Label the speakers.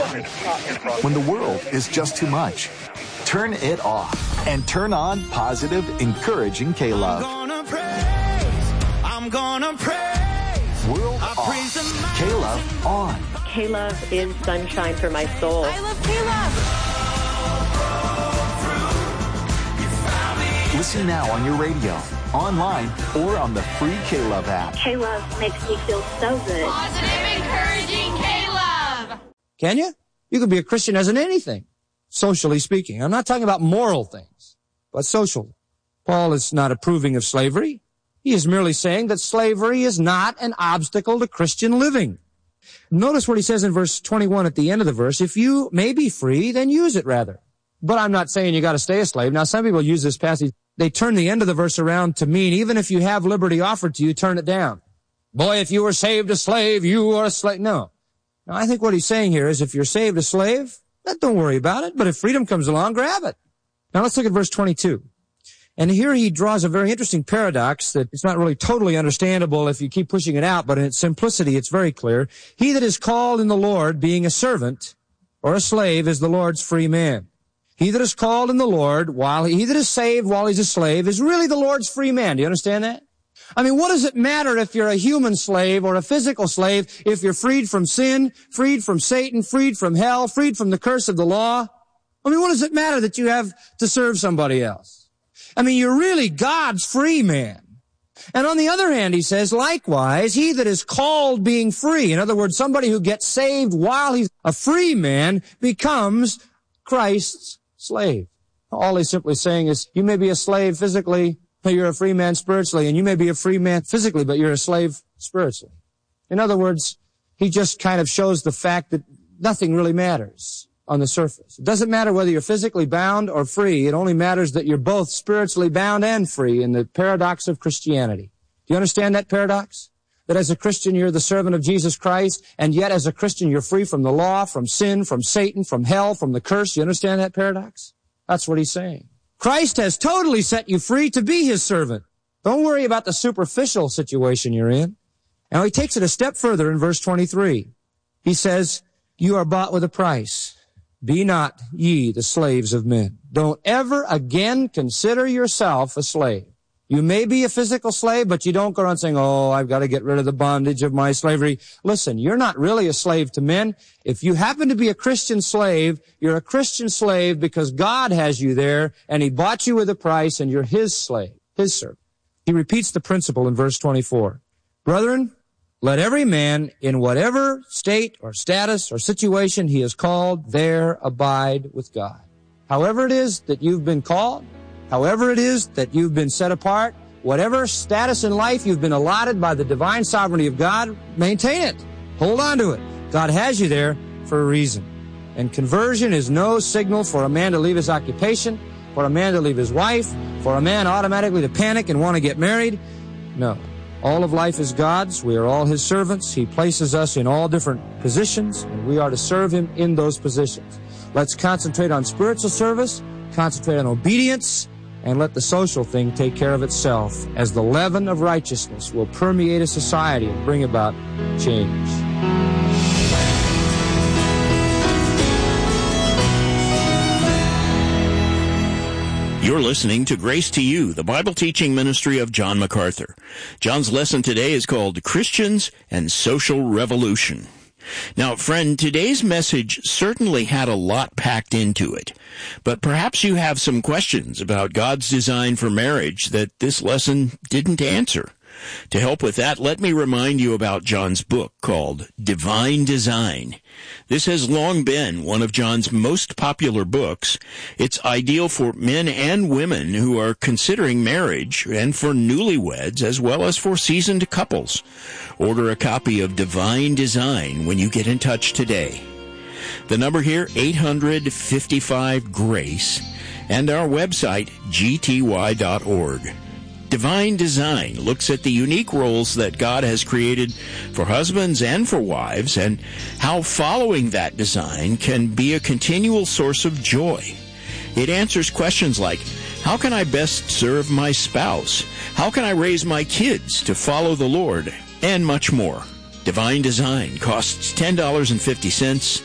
Speaker 1: When the world is just too much, turn it off and turn on positive, encouraging K-Love.
Speaker 2: I'm gonna praise.
Speaker 1: World off. K-Love on.
Speaker 3: K-Love is sunshine for my soul.
Speaker 4: I love K-Love.
Speaker 1: Listen now on your radio, online, or on the free K-Love app.
Speaker 5: K-Love makes me feel so good.
Speaker 4: Positive, encouraging K-Love.
Speaker 6: Can you? You can be a Christian as in anything, socially speaking. I'm not talking about moral things, but social. Paul is not approving of slavery. He is merely saying that slavery is not an obstacle to Christian living. Notice what he says in verse 21 at the end of the verse. If you may be free, then use it rather. But I'm not saying you got to stay a slave. Now, some people use this passage. They turn the end of the verse around to mean even if you have liberty offered to you, turn it down. Boy, if you were saved a slave, you are a slave. No. Now, I think what he's saying here is if you're saved a slave, don't worry about it. But if freedom comes along, grab it. Now, let's look at verse 22. And here he draws a very interesting paradox that it's not really totally understandable if you keep pushing it out, but in its simplicity, it's very clear. He that is called in the Lord, being a servant or a slave, is the Lord's free man. He that is called in the Lord, he that is saved while he's a slave, is really the Lord's free man. Do you understand that? I mean, what does it matter if you're a human slave or a physical slave if you're freed from sin, freed from Satan, freed from hell, freed from the curse of the law? I mean, what does it matter that you have to serve somebody else? I mean, you're really God's free man. And on the other hand, he says, likewise, he that is called being free, in other words, somebody who gets saved while he's a free man, becomes Christ's slave. All he's simply saying is, you may be a slave physically, but you're a free man spiritually, and you may be a free man physically, but you're a slave spiritually. In other words, he just kind of shows the fact that nothing really matters on the surface. It doesn't matter whether you're physically bound or free. It only matters that you're both spiritually bound and free in the paradox of Christianity. Do you understand that paradox? That as a Christian, you're the servant of Jesus Christ, and yet as a Christian, you're free from the law, from sin, from Satan, from hell, from the curse. Do you understand that paradox? That's what he's saying. Christ has totally set you free to be his servant. Don't worry about the superficial situation you're in. Now he takes it a step further in verse 23. He says, you are bought with a price. Be not ye the slaves of men. Don't ever again consider yourself a slave. You may be a physical slave, but you don't go around saying, oh, I've got to get rid of the bondage of my slavery. Listen, you're not really a slave to men. If you happen to be a Christian slave, you're a Christian slave because God has you there, and he bought you with a price, and you're his slave, his servant. He repeats the principle in verse 24. Brethren, let every man, in whatever state or status or situation he is called, there abide with God. However it is that you've been called, however it is that you've been set apart, whatever status in life you've been allotted by the divine sovereignty of God, maintain it. Hold on to it. God has you there for a reason. And conversion is no signal for a man to leave his occupation, for a man to leave his wife, for a man automatically to panic and want to get married. No. All of life is God's. We are all his servants. He places us in all different positions, and we are to serve him in those positions. Let's concentrate on spiritual service, concentrate on obedience, and let the social thing take care of itself as the leaven of righteousness will permeate a society and bring about change.
Speaker 7: You're listening to Grace to You, the Bible teaching ministry of John MacArthur. John's lesson today is called Christians and Social Revolution. Now, friend, today's message certainly had a lot packed into it, but perhaps you have some questions about God's design for marriage that this lesson didn't answer. To help with that, let me remind you about John's book called Divine Design. This has long been one of John's most popular books. It's ideal for men and women who are considering marriage and for newlyweds as well as for seasoned couples. Order a copy of Divine Design when you get in touch today. The number here, 855-GRACE, and our website, gty.org. Divine Design looks at the unique roles that God has created for husbands and for wives and how following that design can be a continual source of joy. It answers questions like, how can I best serve my spouse? How can I raise my kids to follow the Lord? And much more. Divine Design costs $10.50